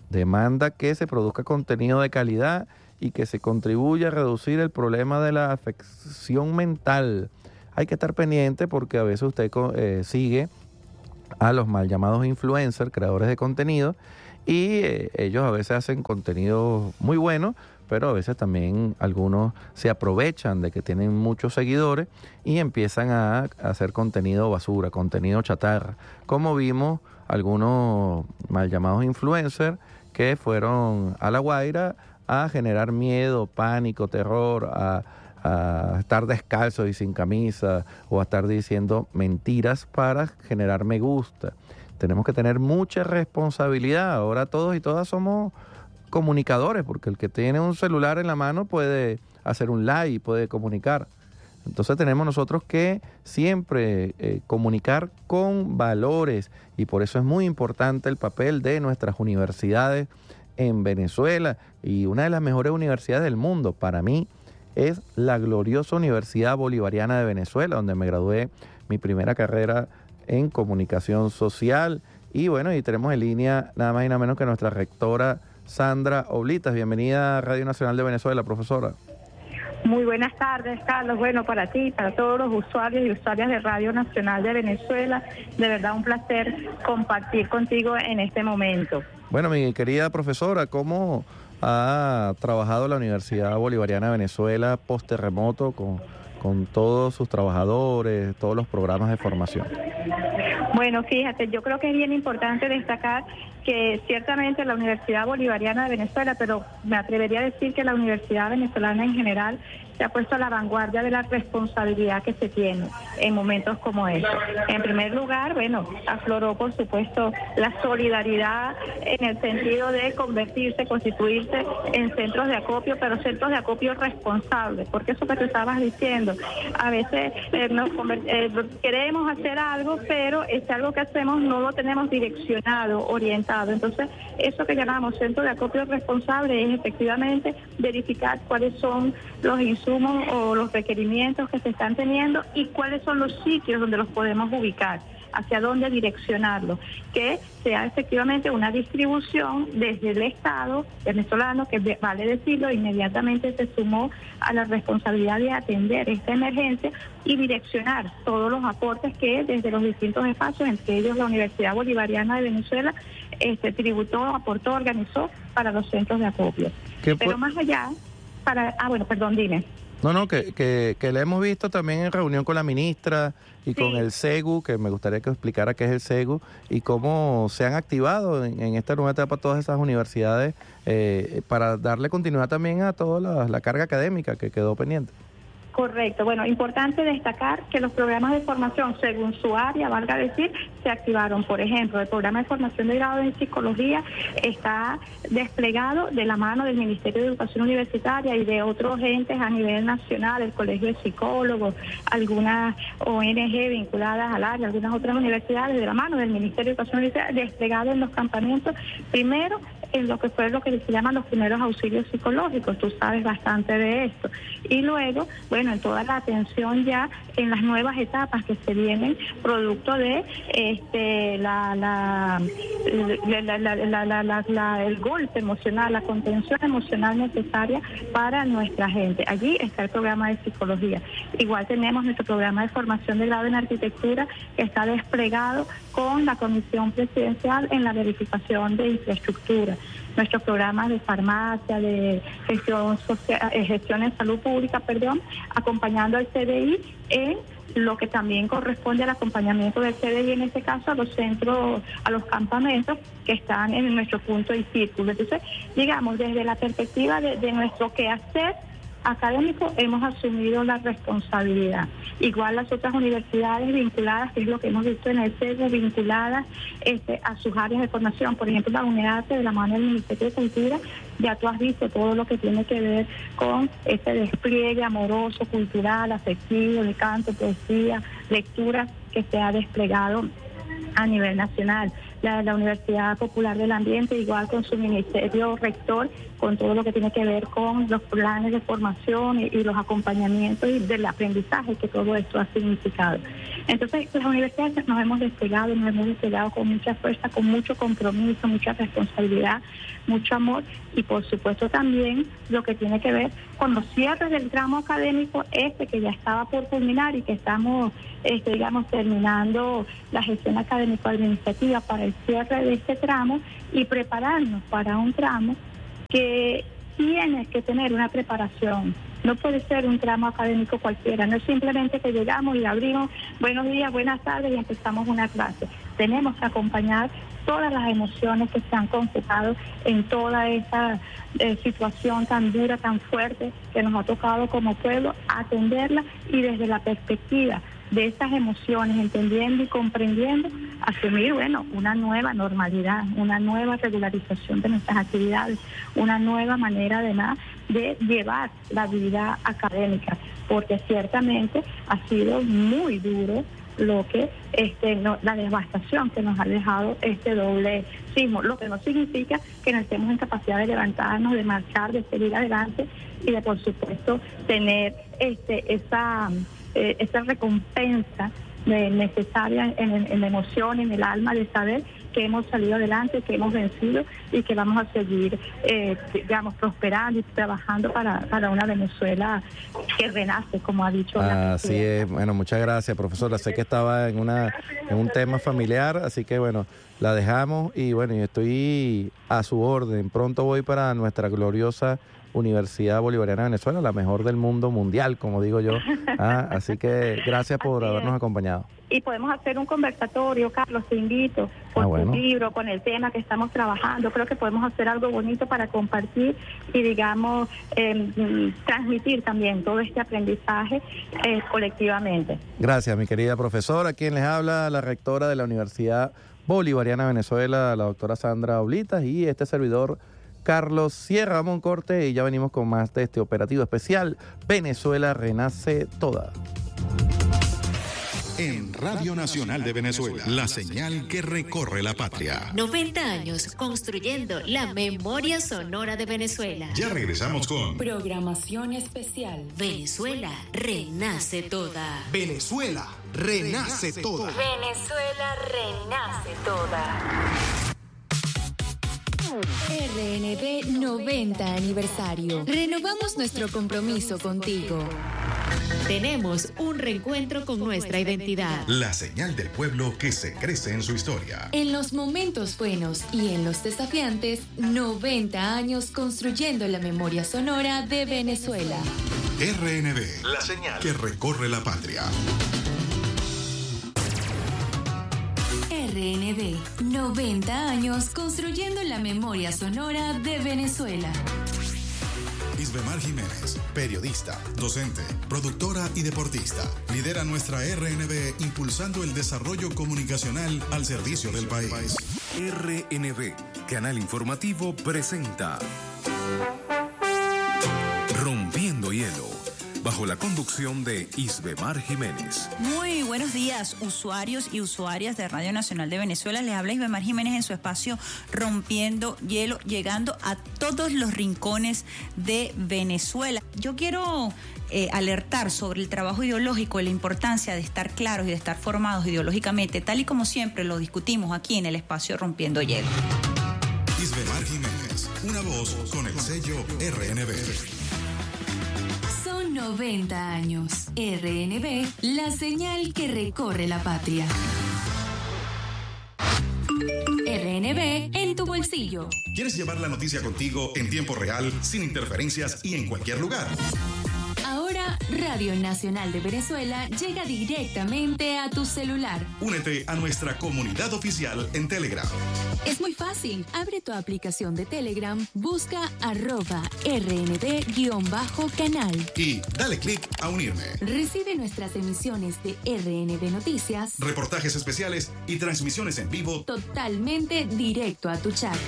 demanda que se produzca contenido de calidad y que se contribuya a reducir el problema de la afección mental. Hay que estar pendiente porque a veces usted eh, sigue a los mal llamados influencers, creadores de contenido, y eh, ellos a veces hacen contenido muy bueno, pero a veces también algunos se aprovechan de que tienen muchos seguidores y empiezan a, a hacer contenido basura, contenido chatarra, como vimos algunos mal llamados influencers que fueron a La Guaira a generar miedo, pánico, terror, a, a estar descalzos y sin camisa o a estar diciendo mentiras para generar me gusta. Tenemos que tener mucha responsabilidad. Ahora todos y todas somos comunicadores, porque el que tiene un celular en la mano puede hacer un live y puede comunicar. Entonces tenemos nosotros que siempre eh, comunicar con valores, y por eso es muy importante el papel de nuestras universidades en Venezuela, y una de las mejores universidades del mundo para mí es la gloriosa Universidad Bolivariana de Venezuela, donde me gradué mi primera carrera en comunicación social. Y bueno, y tenemos en línea nada más y nada menos que nuestra rectora Sandra Oblitas. Bienvenida a Radio Nacional de Venezuela, profesora. Muy buenas tardes, Carlos. Bueno, para ti, para todos los usuarios y usuarias de Radio Nacional de Venezuela, de verdad un placer compartir contigo en este momento. Bueno, mi querida profesora, ¿cómo ha trabajado la Universidad Bolivariana de Venezuela post-terremoto con, con todos sus trabajadores, todos los programas de formación? Bueno, fíjate, yo creo que es bien importante destacar que ciertamente la Universidad Bolivariana de Venezuela, pero me atrevería a decir que la Universidad Venezolana en general se ha puesto a la vanguardia de la responsabilidad que se tiene en momentos como estos. En primer lugar, bueno, afloró por supuesto la solidaridad en el sentido de convertirse, constituirse en centros de acopio, pero centros de acopio responsables, porque eso que te estabas diciendo, a veces eh, nos eh, queremos hacer algo, pero ese algo que hacemos no lo tenemos direccionado, orientado. Entonces, eso que llamamos centro de acopio responsable es efectivamente verificar cuáles son los insumos o los requerimientos que se están teniendo y cuáles son los sitios donde los podemos ubicar, hacia dónde direccionarlos, que sea efectivamente una distribución desde el Estado venezolano, que vale decirlo, inmediatamente se sumó a la responsabilidad de atender esta emergencia y direccionar todos los aportes que desde los distintos espacios, entre ellos la Universidad Bolivariana de Venezuela, este tributó, aportó, organizó para los centros de acopio. Pero más allá, para... Ah, bueno, perdón, dime. No, no, que, que, que le hemos visto también en reunión con la ministra y sí. con el SEGU, que me gustaría que explicara qué es el SEGU y cómo se han activado en, en esta nueva etapa todas esas universidades eh, para darle continuidad también a toda la, la carga académica que quedó pendiente. Correcto. Bueno, importante destacar que los programas de formación, según su área, valga decir, se activaron. Por ejemplo, el programa de formación de grado en psicología está desplegado de la mano del Ministerio de Educación Universitaria y de otros entes a nivel nacional, el Colegio de Psicólogos, algunas O N G vinculadas al área, algunas otras universidades, de la mano del Ministerio de Educación Universitaria, desplegado en los campamentos, primero en lo que fue lo que se llaman los primeros auxilios psicológicos, tú sabes bastante de esto, y luego, bueno, en toda la atención ya en las nuevas etapas que se vienen, producto de este la la, la, la, la, la, la, la, la el golpe emocional, la contención emocional necesaria para nuestra gente. Allí está el programa de psicología. Igual tenemos nuestro programa de formación de grado en arquitectura, que está desplegado con la Comisión Presidencial en la verificación de infraestructura. Nuestros programas de farmacia, de gestión social, gestión en salud pública, perdón, acompañando al C D I en lo que también corresponde al acompañamiento del C D I, en este caso a los centros, a los campamentos que están en nuestro punto y círculo. Entonces, digamos, desde la perspectiva de, de nuestro quehacer académico hemos asumido la responsabilidad. Igual las otras universidades vinculadas, que es lo que hemos visto en el SEGU, vinculadas este, a sus áreas de formación. Por ejemplo, la UNED, de la mano del Ministerio de Cultura, ya tú has visto todo lo que tiene que ver con este despliegue amoroso, cultural, afectivo, de canto, poesía, lectura, que se ha desplegado a nivel nacional. La, la Universidad Popular del Ambiente, igual con su ministerio rector, con todo lo que tiene que ver con los planes de formación y, y los acompañamientos y del aprendizaje que todo esto ha significado. Entonces, las universidades nos hemos desplegado, nos hemos desplegado con mucha fuerza, con mucho compromiso, mucha responsabilidad, mucho amor y, por supuesto, también lo que tiene que ver con los cierres del tramo académico este que ya estaba por culminar y que estamos, este, digamos, terminando la gestión académico-administrativa para el cierre de este tramo y prepararnos para un tramo que tiene que tener una preparación. No puede ser un tramo académico cualquiera, no es simplemente que llegamos y abrimos buenos días, buenas tardes y empezamos una clase. Tenemos que acompañar todas las emociones que se han conjugado en toda esa eh, situación tan dura, tan fuerte que nos ha tocado como pueblo, atenderla y desde la perspectiva de esas emociones, entendiendo y comprendiendo, asumir, bueno, una nueva normalidad, una nueva regularización de nuestras actividades, una nueva manera además de llevar la vida académica, porque ciertamente ha sido muy duro lo que este no, la devastación que nos ha dejado este doble sismo, lo que no significa que no estemos en capacidad de levantarnos, de marchar, de seguir adelante y de, por supuesto, tener este esa eh, esa recompensa de, necesaria en, en, en la emoción, en el alma, de saber que hemos salido adelante, que hemos vencido y que vamos a seguir, eh, digamos, prosperando y trabajando para, para una Venezuela que renace, como ha dicho la Así es. Bueno, muchas gracias, profesora. Sé que estaba en una en un tema familiar, así que, bueno, la dejamos y, bueno, y estoy a su orden. Pronto voy para nuestra gloriosa Universidad Bolivariana de Venezuela, la mejor del mundo mundial, como digo yo. Ah, así que gracias por Así habernos es. acompañado. Y podemos hacer un conversatorio, Carlos, te invito, con Ah, tu bueno. libro, con el tema que estamos trabajando. Creo que podemos hacer algo bonito para compartir y, digamos, eh, mm, transmitir también todo este aprendizaje eh, colectivamente. Gracias, mi querida profesora. Quien les habla, la rectora de la Universidad Bolivariana de Venezuela, la doctora Sandra Oblitas, y este servidor, Carlos Sierra. Vamos a un corte y ya venimos con más de este operativo especial. Venezuela renace toda. En Radio Nacional de Venezuela, la señal que recorre la patria. noventa años construyendo la memoria sonora de Venezuela. Ya regresamos con Programación especial. Venezuela renace toda. Venezuela renace toda. Venezuela renace toda. R N B noventa aniversario. Renovamos nuestro compromiso contigo. Tenemos un reencuentro con nuestra identidad. la señal del pueblo que se crece en su historia. En los momentos buenos y en los desafiantes, noventa años construyendo la memoria sonora de Venezuela. R N B, la señal que recorre la patria. R N B, noventa años construyendo la memoria sonora de Venezuela. Isbemar Jiménez, periodista, docente, productora y deportista, lidera nuestra R N B impulsando el desarrollo comunicacional al servicio del país. R N B, canal informativo, presenta Rompiendo Hielo, bajo la conducción de Isbemar Jiménez. Muy buenos días, usuarios y usuarias de Radio Nacional de Venezuela. Les habla Isbemar Jiménez en su espacio Rompiendo Hielo, llegando a todos los rincones de Venezuela. Yo quiero eh, alertar sobre el trabajo ideológico y la importancia de estar claros y de estar formados ideológicamente, tal y como siempre lo discutimos aquí en el espacio Rompiendo Hielo. Isbemar Jiménez, una voz con el sello R N B. Son noventa años. R N B, la señal que recorre la patria. R N B en tu bolsillo. ¿Quieres llevar la noticia contigo en tiempo real, sin interferencias y en cualquier lugar? Ahora, Radio Nacional de Venezuela llega directamente a tu celular. Únete a nuestra comunidad oficial en Telegram. Es muy fácil. Abre tu aplicación de Telegram, busca arroba rnd-canal. Y dale clic a unirme. Recibe nuestras emisiones de R N B Noticias, Reportajes especiales y transmisiones en vivo totalmente directo a tu chat.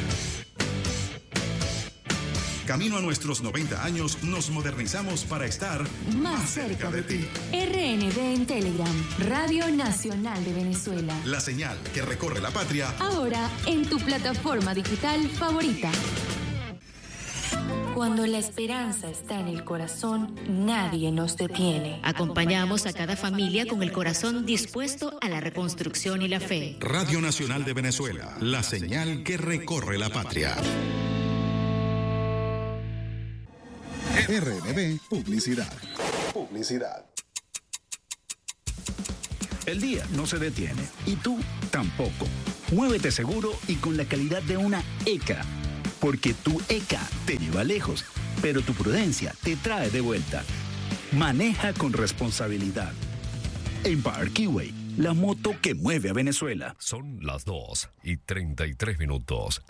Camino a nuestros noventa años, nos modernizamos para estar Más cerca de ti. R N B en Telegram, Radio Nacional de Venezuela. La señal que recorre la patria. Ahora en tu plataforma digital favorita. Cuando la esperanza está en el corazón, nadie nos detiene. Acompañamos a cada familia con el corazón dispuesto a la reconstrucción y la fe. Radio Nacional de Venezuela, la señal que recorre la patria. R N B Publicidad. Publicidad. El día no se detiene y tú tampoco. Muévete seguro y con la calidad de una E C A. Porque tu E C A te lleva lejos, pero tu prudencia te trae de vuelta. Maneja con responsabilidad. Empire Keyway, la moto que mueve a Venezuela. Son las dos y treinta y tres minutos.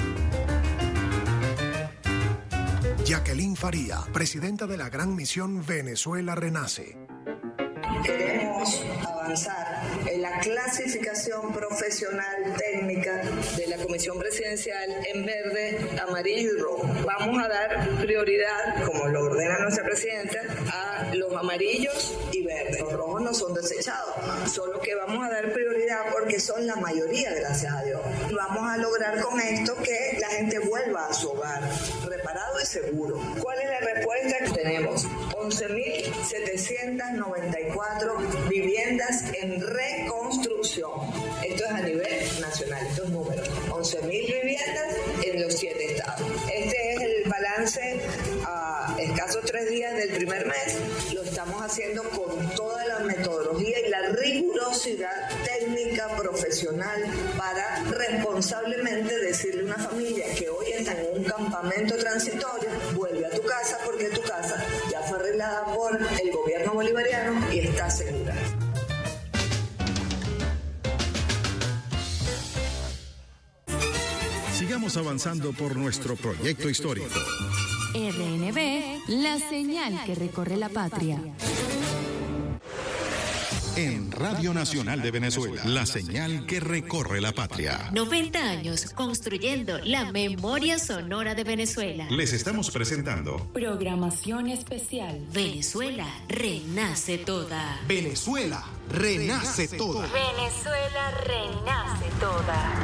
Jacqueline Faría, presidenta de la Gran Misión Venezuela Renace. Queremos avanzar en la clasificación profesional técnica de la Comisión Presidencial en verde, amarillo y rojo. Vamos a dar prioridad, como lo ordena nuestra presidenta, a los amarillos y verdes. Los rojos no son desechados, solo que vamos a dar prioridad porque son la mayoría, gracias a Dios. Vamos a lograr con esto que la gente vuelva a su hogar, reparado y seguro. ¿Cuál es la respuesta? Tenemos once mil setecientos noventa y cuatro viviendas en reconstrucción. Esto es a nivel nacional, estos números. once mil viviendas en los siete estados. Este es el balance a escasos tres días del primer mes. Lo estamos haciendo con toda la metodología y la rigurosidad técnica profesional para responsablemente decirle a una familia que hoy está en un campamento transitorio, vuelve a tu casa porque tu casa ya fue arreglada por el gobierno bolivariano y está segura. Sigamos avanzando por nuestro proyecto histórico. R N B, la señal que recorre la patria. En Radio Nacional de Venezuela, la señal que recorre la patria. noventa años construyendo la memoria sonora de Venezuela. Les estamos presentando Programación especial. Venezuela renace toda. Venezuela renace toda. Venezuela renace toda.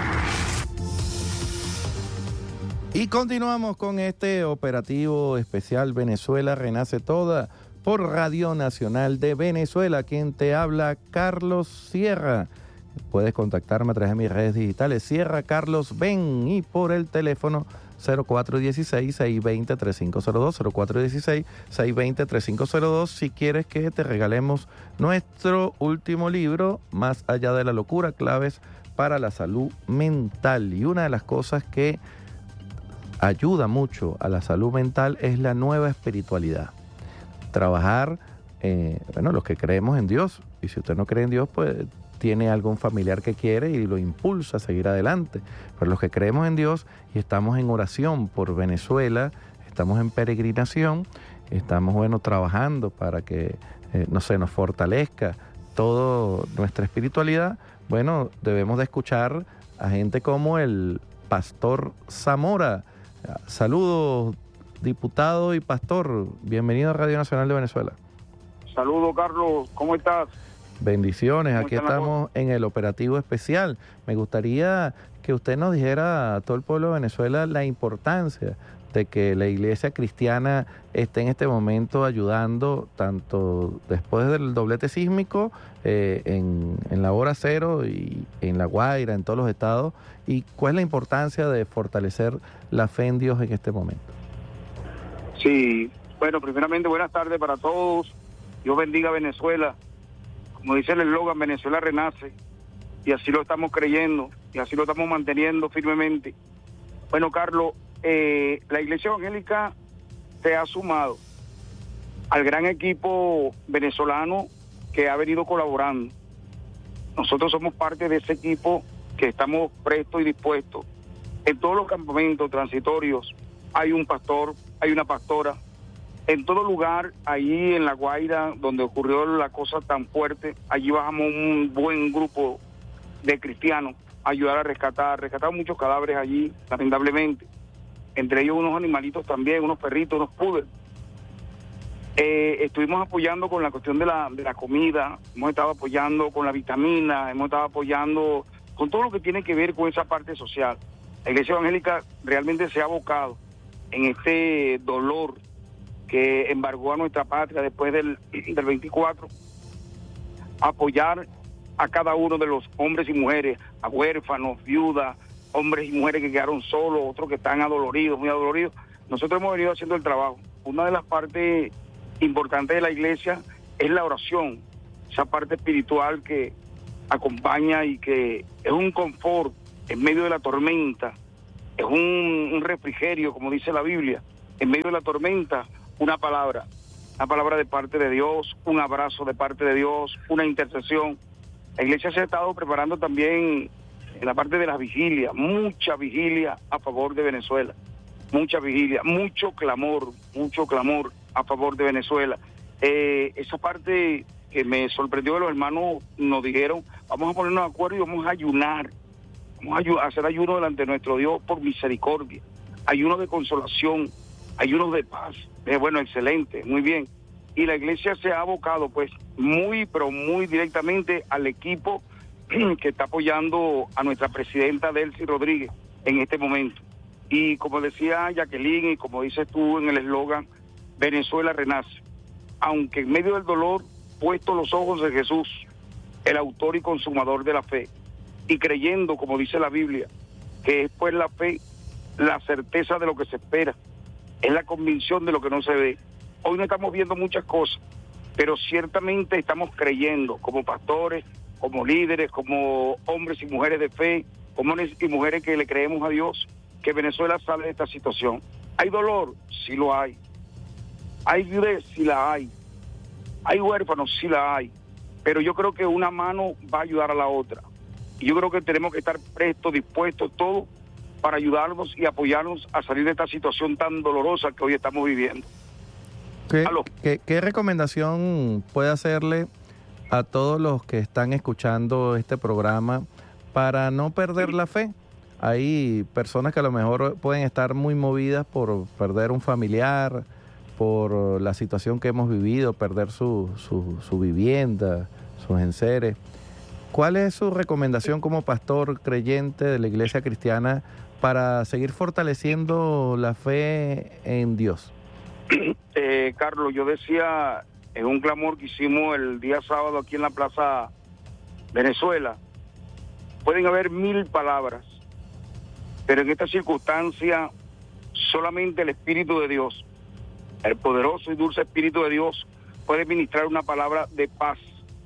Y continuamos con este operativo especial Venezuela Renace Toda por Radio Nacional de Venezuela. Quien te habla, Carlos Sierra. Puedes contactarme a través de mis redes digitales, Sierra Carlos Ben, y por el teléfono cero cuatro uno seis, seis dos cero, tres cinco cero dos, cero cuatro uno seis, seis dos cero, tres cinco cero dos, si quieres que te regalemos nuestro último libro, Más allá de la locura, claves para la salud mental. Y una de las cosas que ayuda mucho a la salud mental es la nueva espiritualidad. Trabajar, eh, bueno, los que creemos en Dios, y si usted no cree en Dios, pues tiene algún familiar que quiere y lo impulsa a seguir adelante. Pero los que creemos en Dios y estamos en oración por Venezuela, estamos en peregrinación, estamos, bueno, trabajando para que, eh, no sé, nos fortalezca toda nuestra espiritualidad, bueno, debemos de escuchar a gente como el Pastor Zamora. Saludos, diputado y pastor. Bienvenido a Radio Nacional de Venezuela. Saludos, Carlos. ¿Cómo estás? Bendiciones. Aquí estamos en el operativo especial. Me gustaría que usted nos dijera a todo el pueblo de Venezuela la importancia de que la iglesia cristiana esté en este momento ayudando, tanto después del doblete sísmico, eh, en, en la hora cero y en La Guaira, en todos los estados, y cuál es la importancia de fortalecer la fe en Dios en este momento. Sí, bueno, primeramente buenas tardes para todos. Dios bendiga a Venezuela. Como dice el eslogan, Venezuela renace, y así lo estamos creyendo, y así lo estamos manteniendo firmemente. Bueno, Carlos, eh, la Iglesia Evangélica se ha sumado al gran equipo venezolano que ha venido colaborando. Nosotros somos parte de ese equipo que estamos prestos y dispuestos. En todos los campamentos transitorios hay un pastor, hay una pastora. En todo lugar, ahí en La Guaira, donde ocurrió la cosa tan fuerte, allí bajamos un buen grupo de cristianos a ayudar a rescatar. Rescataron muchos cadáveres allí, lamentablemente. Entre ellos unos animalitos también, unos perritos, unos poodles. Eh, estuvimos apoyando con la cuestión de la, de la comida, hemos estado apoyando con la vitamina, hemos estado apoyando con todo lo que tiene que ver con esa parte social. La Iglesia Evangélica realmente se ha abocado en este dolor que embargó a nuestra patria después del, del veinticuatro, apoyar a cada uno de los hombres y mujeres, a huérfanos, viudas, hombres y mujeres que quedaron solos, otros que están adoloridos, muy adoloridos. Nosotros hemos venido haciendo el trabajo. Una de las partes importantes de la iglesia es la oración, esa parte espiritual que acompaña y que es un confort en medio de la tormenta, es un, un refrigerio, como dice la Biblia, en medio de la tormenta, una palabra, una palabra de parte de Dios, un abrazo de parte de Dios, una intercesión. La iglesia se ha estado preparando también en la parte de las vigilias, mucha vigilia a favor de Venezuela, mucha vigilia, mucho clamor, mucho clamor a favor de Venezuela. Eh, esa parte que me sorprendió que los hermanos nos dijeron, vamos a ponernos de acuerdo y vamos a ayunar, vamos a, ayu- a hacer ayuno delante de nuestro Dios por misericordia, ayuno de consolación, ayuno de paz. Eh, bueno, excelente, muy bien. Y la iglesia se ha abocado pues muy, pero muy directamente al equipo que está apoyando a nuestra presidenta Delcy Rodríguez en este momento. Y como decía Jacqueline y como dices tú en el eslogan, Venezuela renace. Aunque en medio del dolor, puesto los ojos en Jesús, el autor y consumador de la fe, y creyendo, como dice la Biblia, que es pues la fe, la certeza de lo que se espera, es la convicción de lo que no se ve. Hoy no estamos viendo muchas cosas, pero ciertamente estamos creyendo como pastores, como líderes, como hombres y mujeres de fe, como hombres y mujeres que le creemos a Dios, que Venezuela sale de esta situación. ¿Hay dolor? Sí lo hay. ¿Hay viudez? Sí la hay. ¿Hay huérfanos? Sí la hay. Pero yo creo que una mano va a ayudar a la otra. Y yo creo que tenemos que estar prestos, dispuestos, todos, para ayudarnos y apoyarnos a salir de esta situación tan dolorosa que hoy estamos viviendo. ¿Qué, ¿qué, qué recomendación puede hacerle a todos los que están escuchando este programa para no perder la fe? Hay personas que a lo mejor pueden estar muy movidas por perder un familiar, por la situación que hemos vivido, perder su, su, su vivienda, sus enseres. ¿Cuál es su recomendación como pastor creyente de la Iglesia Cristiana para seguir fortaleciendo la fe en Dios? Eh, Carlos, yo decía en un clamor que hicimos el día sábado aquí en la Plaza Venezuela, pueden haber mil palabras, pero en esta circunstancia solamente el Espíritu de Dios, el poderoso y dulce Espíritu de Dios, puede ministrar una palabra de paz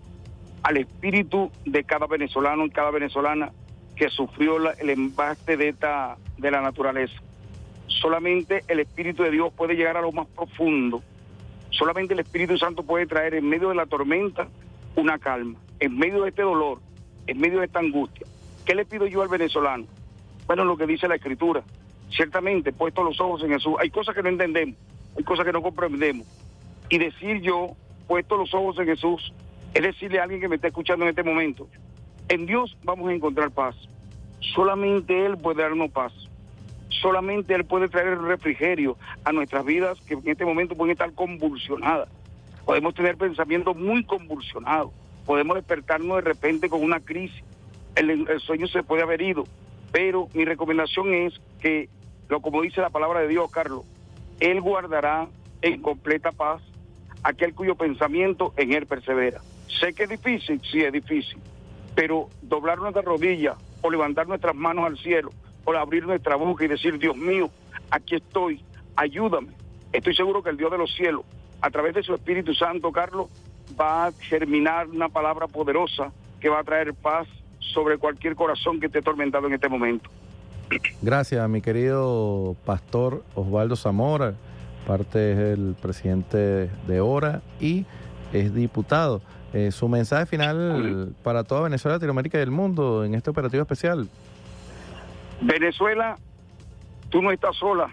al espíritu de cada venezolano y cada venezolana que sufrió la, el embaste de, esta, de la naturaleza. Solamente el Espíritu de Dios puede llegar a lo más profundo. Solamente el Espíritu Santo puede traer en medio de la tormenta una calma, en medio de este dolor, en medio de esta angustia. ¿Qué le pido yo al venezolano? Bueno, lo que dice la Escritura. Ciertamente, puesto los ojos en Jesús, hay cosas que no entendemos, hay cosas que no comprendemos. Y decir yo, puesto los ojos en Jesús, es decirle a alguien que me está escuchando en este momento, en Dios vamos a encontrar paz. Solamente Él puede darnos paz. Solamente Él puede traer el refrigerio a nuestras vidas que en este momento pueden estar convulsionadas. Podemos tener pensamientos muy convulsionados. Podemos despertarnos de repente con una crisis. El, el sueño se puede haber ido. Pero mi recomendación es que, lo como dice la palabra de Dios, Carlos, Él guardará en completa paz aquel cuyo pensamiento en Él persevera. Sé que es difícil, sí es difícil, pero doblar nuestras rodillas o levantar nuestras manos al cielo o abrir nuestra boca y decir, Dios mío, aquí estoy, ayúdame. Estoy seguro que el Dios de los cielos, a través de su Espíritu Santo, Carlos, va a germinar una palabra poderosa que va a traer paz sobre cualquier corazón que esté atormentado en este momento. Gracias, mi querido pastor Osvaldo Zamora, parte es el presidente de ORA y es diputado. Eh, su mensaje final para toda Venezuela, Latinoamérica y el mundo en este operativo especial. Venezuela, tú no estás sola.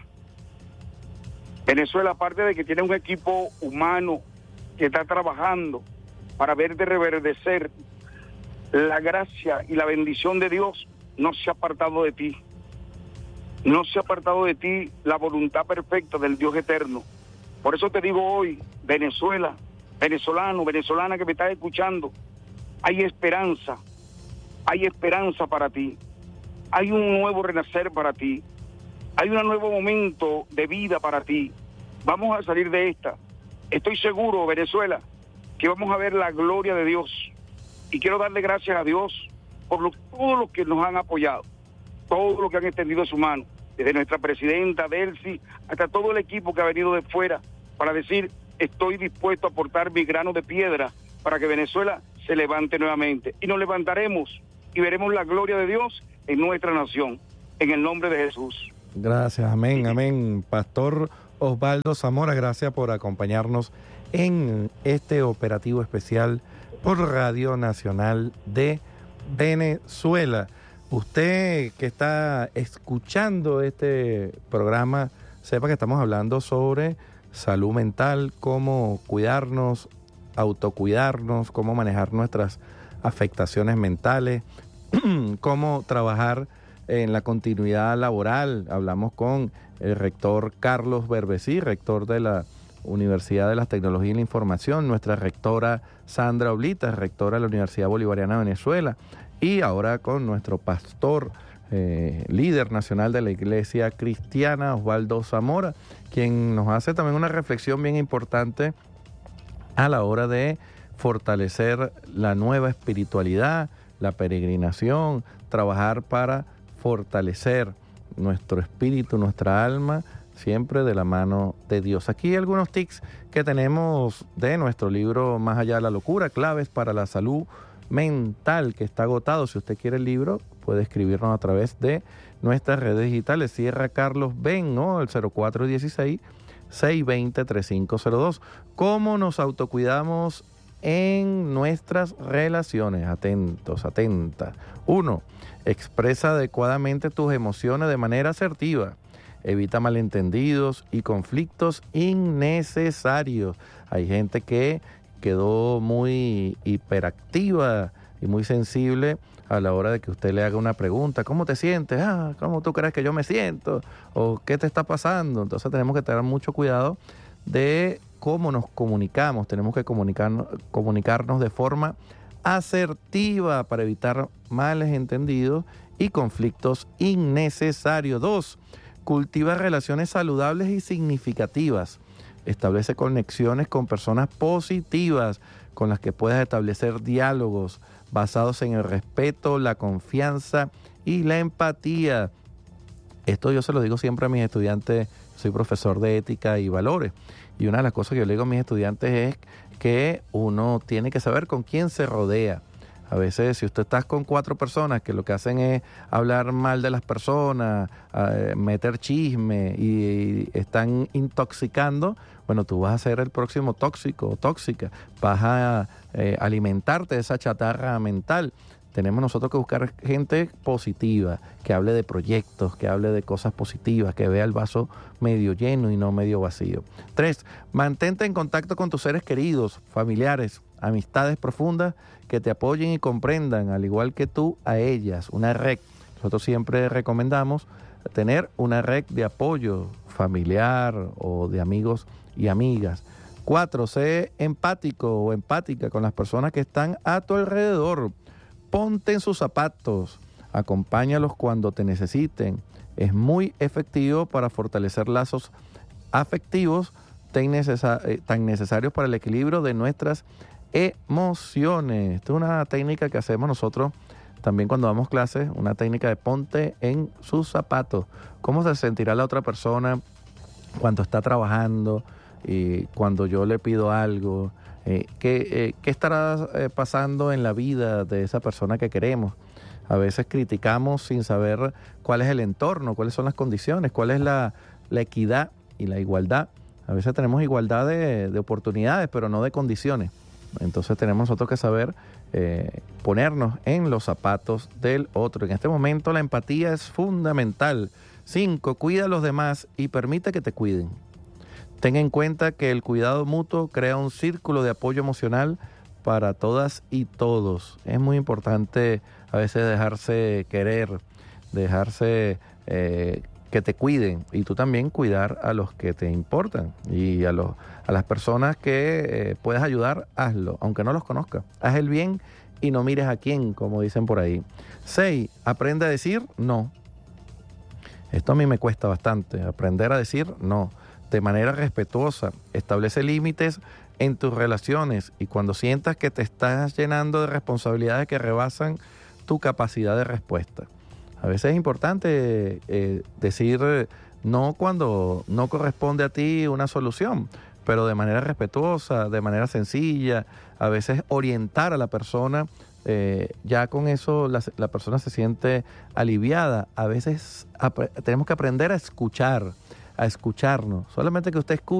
Venezuela, aparte de que tiene un equipo humano que está trabajando para verte reverdecer, la gracia y la bendición de Dios no se ha apartado de ti. No se ha apartado de ti la voluntad perfecta del Dios eterno. Por eso te digo hoy, Venezuela, venezolano, venezolana que me estás escuchando, hay esperanza, hay esperanza para ti. Hay un nuevo renacer para ti. Hay un nuevo momento de vida para ti. Vamos a salir de esta. Estoy seguro, Venezuela, que vamos a ver la gloria de Dios. Y quiero darle gracias a Dios por lo, todos los que nos han apoyado, todos los que han extendido su mano, desde nuestra presidenta Delcy hasta todo el equipo que ha venido de fuera para decir, estoy dispuesto a aportar mi grano de piedra para que Venezuela se levante nuevamente. Y nos levantaremos y veremos la gloria de Dios en nuestra nación, en el nombre de Jesús. Gracias, amén, amén. Pastor Osvaldo Zamora, gracias por acompañarnos en este operativo especial por Radio Nacional de Venezuela. Usted que está escuchando este programa, sepa que estamos hablando sobre salud mental, cómo cuidarnos, autocuidarnos, cómo manejar nuestras afectaciones mentales, cómo trabajar en la continuidad laboral. Hablamos con el rector Carlos Berbesí, rector de la Universidad de las Tecnologías y la Información, nuestra rectora Sandra Oblita, rectora de la Universidad Bolivariana de Venezuela, y ahora con nuestro pastor, eh, líder nacional de la Iglesia Cristiana, Osvaldo Zamora, quien nos hace también una reflexión bien importante a la hora de fortalecer la nueva espiritualidad, la peregrinación, trabajar para fortalecer nuestro espíritu, nuestra alma, siempre de la mano de Dios. Aquí algunos tips que tenemos de nuestro libro Más allá de la locura, claves para la salud mental, que está agotado. Si usted quiere el libro, puede escribirnos a través de nuestras redes digitales. Sierra Carlos Ben, ¿no? El cero cuatro uno seis, seis dos cero, tres cinco cero dos. ¿Cómo nos autocuidamos en nuestras relaciones? Atentos, atentas. Uno, expresa adecuadamente tus emociones de manera asertiva. Evita malentendidos y conflictos innecesarios. Hay gente que quedó muy hiperactiva y muy sensible a la hora de que usted le haga una pregunta. ¿Cómo te sientes? Ah, ¿cómo tú crees que yo me siento? ¿O qué te está pasando? Entonces tenemos que tener mucho cuidado de cómo nos comunicamos. Tenemos que comunicarnos, comunicarnos de forma asertiva para evitar males entendidos y conflictos innecesarios. Dos, cultiva relaciones saludables y significativas. Establece conexiones con personas positivas con las que puedas establecer diálogos basados en el respeto, la confianza y la empatía. Esto yo se lo digo siempre a mis estudiantes. Soy profesor de ética y valores, y una de las cosas que yo le digo a mis estudiantes es que uno tiene que saber con quién se rodea. A veces, si usted está con cuatro personas que lo que hacen es hablar mal de las personas, eh, meter chisme y, y están intoxicando, bueno, tú vas a ser el próximo tóxico o tóxica. Vas a eh, alimentarte de esa chatarra mental. Tenemos nosotros que buscar gente positiva, que hable de proyectos, que hable de cosas positivas, que vea el vaso medio lleno y no medio vacío. Tres, mantente en contacto con tus seres queridos, familiares, amistades profundas que te apoyen y comprendan, al igual que tú a ellas. Una red. Nosotros siempre recomendamos tener una red de apoyo familiar o de amigos y amigas. Cuatro, sé empático o empática con las personas que están a tu alrededor. Ponte en sus zapatos, acompáñalos cuando te necesiten. Es muy efectivo para fortalecer lazos afectivos tan, necesar- eh, tan necesarios para el equilibrio de nuestras emociones. Esta es una técnica que hacemos nosotros también cuando damos clases, una técnica de ponte en sus zapatos. ¿Cómo se sentirá la otra persona cuando está trabajando y cuando yo le pido algo? Eh, ¿qué, eh, ¿Qué estará eh, pasando en la vida de esa persona que queremos? A veces criticamos sin saber cuál es el entorno, cuáles son las condiciones, cuál es la, la equidad y la igualdad. A veces tenemos igualdad de, de oportunidades, pero no de condiciones. Entonces tenemos nosotros que saber eh, ponernos en los zapatos del otro. En este momento la empatía es fundamental. Cinco, cuida a los demás y permite que te cuiden. Ten en cuenta que el cuidado mutuo crea un círculo de apoyo emocional para todas y todos. Es muy importante a veces dejarse querer, dejarse eh, que te cuiden, y tú también cuidar a los que te importan y a, los, a las personas que eh, puedes ayudar, hazlo, aunque no los conozcas. Haz el bien y no mires a quién, como dicen por ahí. Seis, aprende a decir no. Esto a mí me cuesta bastante, aprender a decir no, de manera respetuosa. Establece límites en tus relaciones y cuando sientas que te estás llenando de responsabilidades que rebasan tu capacidad de respuesta. A veces es importante eh, decir no cuando no corresponde a ti una solución, pero de manera respetuosa, de manera sencilla, a veces orientar a la persona, eh, ya con eso la, la persona se siente aliviada. A veces tenemos que aprender a escuchar, a escucharnos, solamente que usted escuche.